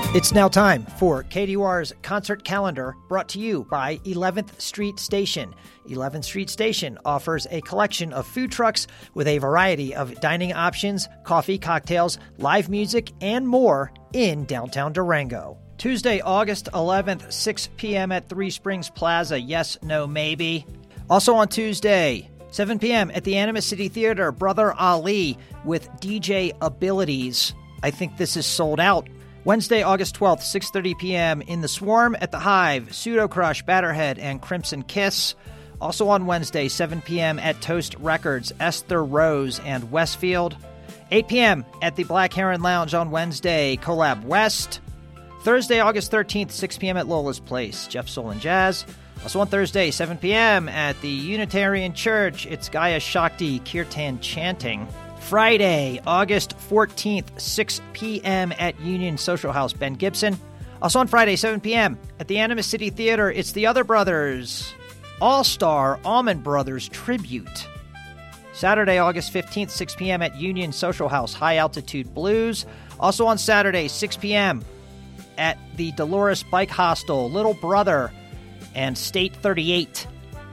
It's now time for KDUR's concert calendar, brought to you by 11th Street Station. 11th Street Station offers a collection of food trucks with a variety of dining options, coffee, cocktails, live music, and more in downtown Durango. Tuesday, August 11th, 6 p.m. at Three Springs Plaza, Yes, No, Maybe. Also on Tuesday, 7 p.m. at the Animas City Theater, Brother Ali with DJ Abilities. I think this is sold out. Wednesday, August 12th, 6:30 p.m. in the Swarm at the Hive, Pseudo Crush, Batterhead, and Crimson Kiss. Also on Wednesday, 7 p.m. at Toast Records, Esther Rose and Westfield. 8 p.m. at the Black Heron Lounge on Wednesday, Collab West. Thursday, August 13th, 6 p.m. at Lola's Place, Jeff Soul and Jazz. Also on Thursday, 7 p.m. at the Unitarian Church, it's Gaia Shakti Kirtan Chanting. Friday, August 14th, 6 p.m. at Union Social House, Ben Gibson. Also on Friday, 7 p.m. at the Animas City Theater, it's the Other Brothers, All-Star Allman Brothers Tribute. Saturday, August 15th, 6 p.m. at Union Social House, High Altitude Blues. Also on Saturday, 6 p.m. at the Dolores Bike Hostel, Little Brother and State 38.